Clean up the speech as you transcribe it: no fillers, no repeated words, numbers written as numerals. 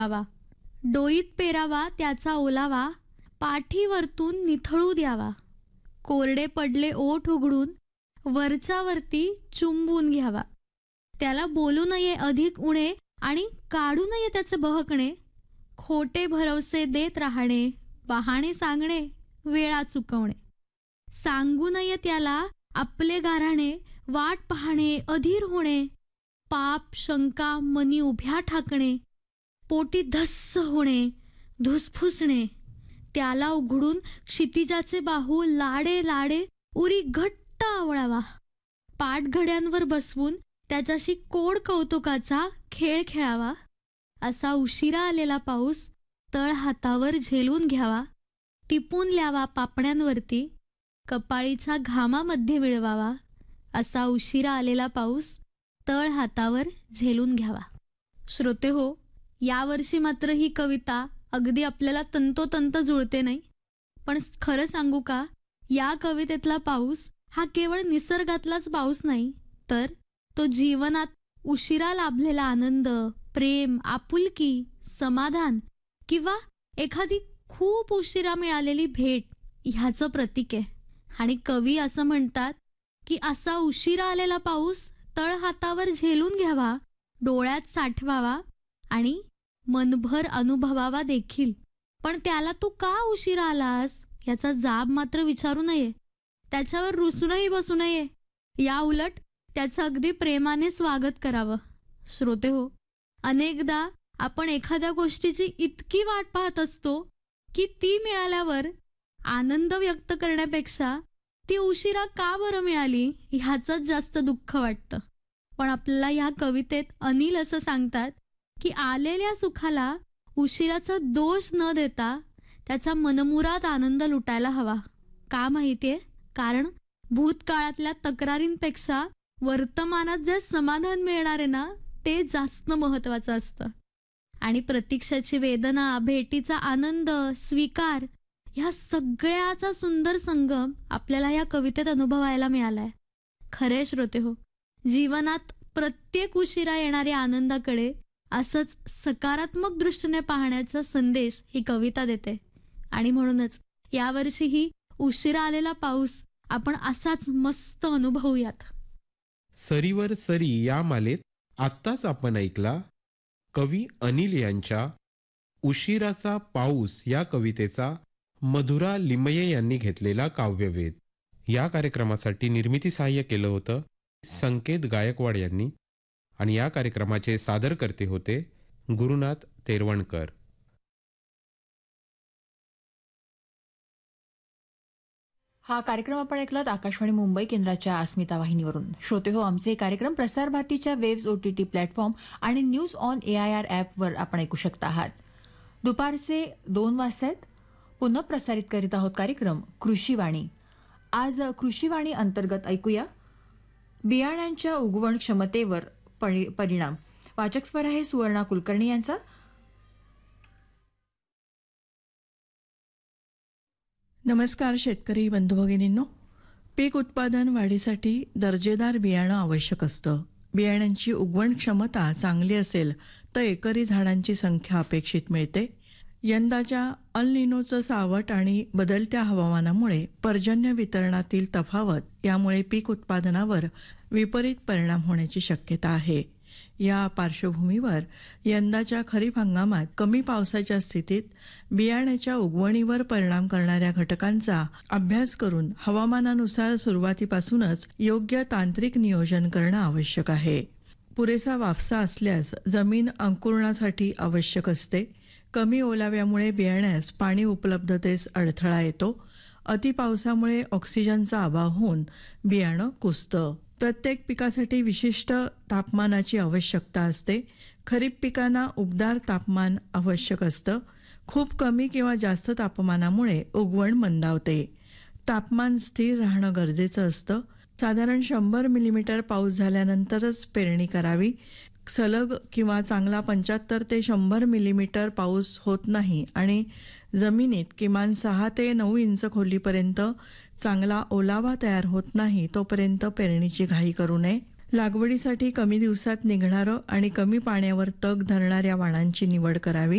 लावा. डोईत पेरावा त्याचा ओलावा, पाठीवरतून निथळू द्यावा. कोरडे पडले ओठ उघडून वरच्या वरती चुंबून घ्यावा. त्याला बोलू नये अधिक उणे आणि काढू नये त्याचे बहकणे. खोटे भरवसे देत राहणे, बहाणे सांगणे, वेळा चुकवणे. सांगू नये त्याला आपले गाऱ्हाणे, वाट पाहणे, अधीर होणे. पाप शंका मनी उभ्या ठाकणे, पोटी धस्स होणे, धुसफुसणे. त्याला उघडून क्षितिजाचे बाहू लाडे लाडे उरी घट्ट आवळावा. पाठघड्यांवर बसवून त्याच्याशी कोड कौतुकाचा खेळ खेळावा. असा उशिरा आलेला पाऊस तळ हातावर झेलून घ्यावा. टिपून ल्यावा पापण्यांवरती, कपाळीच्या घामामध्ये मिळवावा. असा उशिरा आलेला पाऊस तळ हातावर झेलून घ्यावा. श्रोते हो, यावर्षी मात्र ही कविता अगदी आपल्याला तंतोतंत जुळते नाही. पण खरं सांगू का, या कवितेतला पाऊस हा केवळ निसर्गातलाच पाऊस नाही, तर तो जीवनात उशिरा लाभलेला आनंद, प्रेम, आपुलकी, समाधान किंवा एखादी खूप उशिरा मिळालेली भेट ह्याचं प्रतीक आहे. आणि कवी असं म्हणतात की असा उशिरा आलेला पाऊस तळ हातावर झेलून घ्यावा, डोळ्यात साठवावा आणि मनभर अनुभवावा देखील. पण त्याला तू का उशिरा आलास याचा जाब मात्र विचारू नये, त्याच्यावर रुसूनही बसू नये. या उलट त्याचं अगदी प्रेमाने स्वागत करावं. श्रोते हो, अनेकदा आपण एखाद्या गोष्टीची इतकी वाट पाहत असतो की ती मिळाल्यावर आनंद व्यक्त करण्यापेक्षा ती उशिरा का बरं मिळाली ह्याचंच जास्त दुःख वाटतं. पण आपल्याला ह्या कवितेत अनिल असं सांगतात की आलेल्या सुखाला उशिराचा दोष न देता त्याचा मनमुराद आनंद लुटायला हवा. का माहितीये? कारण भूतकाळातल्या तक्रारींपेक्षा वर्तमानात जे समाधान मिळणार आहे ना, ते जास्त महत्वाचं असतं. आणि प्रतीक्षेची वेदना, भेटीचा आनंद, स्वीकार ह्या सगळ्याचा सुंदर संगम आपल्याला या कवितेत अनुभवायला मिळालाय. खरे श्रोते हो, जीवनात प्रत्येक उशिरा येणाऱ्या आनंदाकडे असंच सकारात्मक दृष्टीने पाहण्याचा संदेश ही कविता देते. आणि म्हणूनच यावर्षी ही उशिरा आलेला पाऊस आपण असाच मस्त अनुभवूयात. सरीवर सरी या मालेत आत्ताच आपण ऐकला कवी अनिल यांच्या उशिराचा पाऊस या कवितेचा मधुरा लिमये यांनी घेतलेला काव्यवेध. या कार्यक्रमासाठी निर्मिती सहाय्य केलं होतं संकेत गायकवाड यांनी आणि या कार्यक्रमाचे सादरकर्ते होते गुरुनाथ तेरवणकर. हा कार्यक्रम आपण ऐकलात आकाशवाणी मुंबई केंद्राच्या अस्मिता वाहिनीवरून. श्रोते हो, आमचे कार्यक्रम प्रसार भारतीच्या वेव्स OTT प्लॅटफॉर्म आणि न्यूज ऑन AIR ॲपवर आपण ऐकू शकता आहात. दुपारचे 2 वाजतायत. पुन्हा प्रसारित करीत आहोत कार्यक्रम कृषीवाणी. आज कृषीवाणी अंतर्गत ऐकूया बियाण्यांच्या उगवण क्षमतेवर परिणाम. वाचक स्वर आहे सुवर्णा कुलकर्णी यांचा. नमस्कार शेतकरी बंधू भगिनींनो. पीक उत्पादन वाढीसाठी दर्जेदार बियाणं आवश्यक असतं. बियाण्यांची उगवण क्षमता चांगली असेल तर एकरी झाडांची संख्या अपेक्षित मिळते. यंदाच्या अल निनोचं सावट आणि बदलत्या हवामानामुळे पर्जन्य वितरणातील तफावत यामुळे पीक उत्पादनावर विपरीत परिणाम होण्याची शक्यता आहे. या पार्श्वभूमीवर यंदाच्या खरीप हंगामात कमी पावसाच्या स्थितीत बियाण्याच्या उगवणीवर परिणाम करणाऱ्या घटकांचा अभ्यास करून हवामानानुसार सुरुवातीपासूनच योग्य तांत्रिक नियोजन करणं आवश्यक आहे. पुरेसा वाफसा असल्यास जमीन अंकुरणासाठी आवश्यक असते. कमी ओलाव्यामुळे बियाण्यास पाणी उपलब्धतेस अडथळा येतो. अतिपावसामुळे ऑक्सिजनचा अभाव होऊन बियाणं कुजतं. प्रत्येक पिकासाठी विशिष्ट तापमानाची आवश्यकता असते. खरीप पिकांना उबदार तापमान आवश्यक असतं. खूप कमी किंवा जास्त तापमानामुळे उगवण मंदावते. तापमान स्थिर राहणं गरजेचं असतं. साधारण 100 मिलीमीटर पाऊस झाल्यानंतरच पेरणी करावी. सलग किंवा चांगला 75 ते 100 मिलीमीटर पाऊस होत नाही आणि जमिनीत किमान 6 ते 9 इंच खोलीपर्यंत चांगला ओलावा तयार होत नाही तोपर्यंत पेरणीची घाई करू नये. लागवडीसाठी कमी दिवसात निघणारं आणि कमी पाण्यावर तग धरणाऱ्या वाणांची निवड करावी.